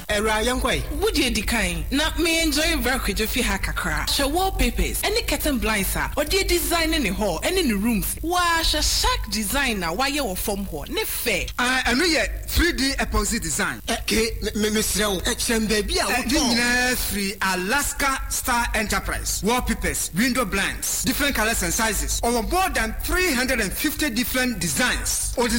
Era yankoi. Would you decline? Not me enjoy very fi hakakra. Show wallpapers, any curtain blinds or the design in the hall and in the rooms. Wash a shack designer why you form hall. Ne fair. I know yet 3D epoxy design. Okay, Miss Row, baby. Free Alaska Star Enterprise. Wallpapers, window blinds, different colors and sizes. Over more than 350 different designs. Or the